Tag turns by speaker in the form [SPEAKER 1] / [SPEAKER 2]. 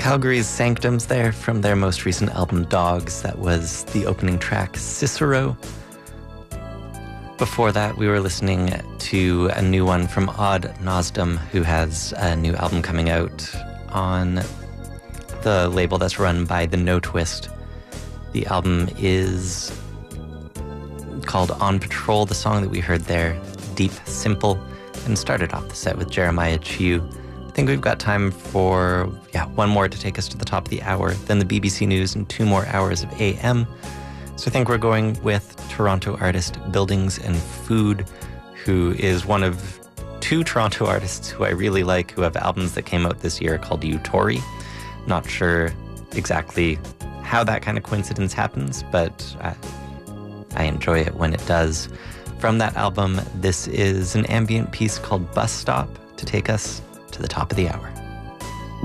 [SPEAKER 1] Calgary's Sanctums there from their most recent album, Dogs. That was the opening track, Cicero. Before that, we were listening to a new one from Odd Nosdam, who has a new album coming out on the label that's run by The No Twist. The album is called On Patrol. The song that we heard there, Deep Simple, and started off the set with Jeremiah Chiu. I think we've got time for, one more to take us to the top of the hour, then the BBC News and 2 more hours of AM. So I think we're going with Toronto artist Buildings and Food, who is one of 2 Toronto artists who I really like, who have albums that came out this year called Utori. Not sure exactly how that kind of coincidence happens, but I enjoy it when it does. From that album, this is an ambient piece called Bus Stop to take us to the top of the hour.